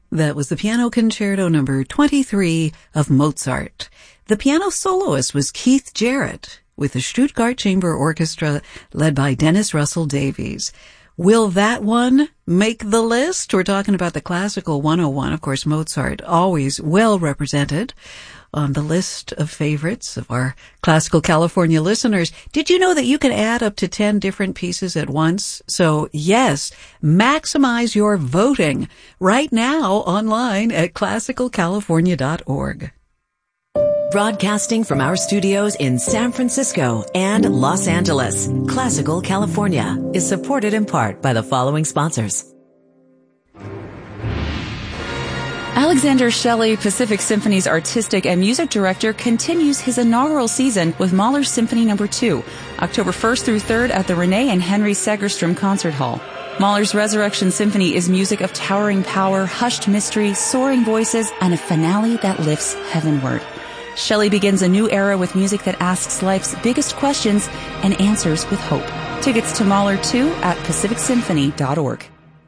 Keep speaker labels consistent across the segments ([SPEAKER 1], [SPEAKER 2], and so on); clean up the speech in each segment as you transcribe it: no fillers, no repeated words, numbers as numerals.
[SPEAKER 1] That was the Piano Concerto number 23 of Mozart. The piano soloist was Keith Jarrett with the Stuttgart Chamber Orchestra led by Dennis Russell Davies. Will that one make the list? We're talking about the Classical 101. Of course, Mozart always well represented on the list of favorites of our Classical California listeners. Did you know that you can add up to 10 different pieces at once? So yes, maximize your voting right now online at classicalcalifornia.org.
[SPEAKER 2] Broadcasting from our studios in San Francisco and Los Angeles, Classical California is supported in part by the following sponsors.
[SPEAKER 3] Alexander Shelley, Pacific Symphony's artistic and music director, continues his inaugural season with Mahler's Symphony No. 2, October 1st through 3rd at the Renee and Henry Segerstrom Concert Hall. Mahler's Resurrection Symphony is music of towering power, hushed mystery, soaring voices, and a finale that lifts heavenward. Shelley begins a new era with music that asks life's biggest questions and answers with hope. Tickets to Mahler 2 at pacificsymphony.org.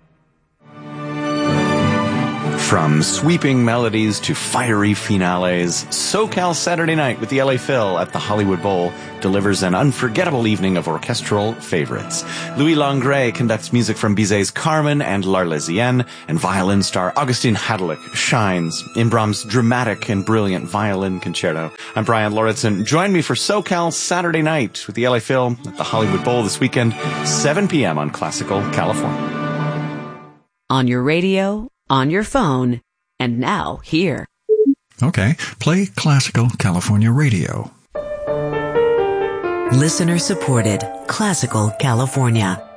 [SPEAKER 4] From sweeping melodies to fiery finales, SoCal Saturday Night with the LA Phil at the Hollywood Bowl delivers an unforgettable evening of orchestral favorites. Louis Langret conducts music from Bizet's Carmen and L'Arlésienne, and violin star Augustin Hadlick shines in Brahms' dramatic and brilliant violin concerto. I'm Brian Lauritsen. Join me for SoCal Saturday Night with the LA Phil at the Hollywood Bowl this weekend, 7 p.m. on Classical California.
[SPEAKER 2] On your radio, on your phone, and now here.
[SPEAKER 5] Okay, play Classical California Radio.
[SPEAKER 2] Listener supported Classical California.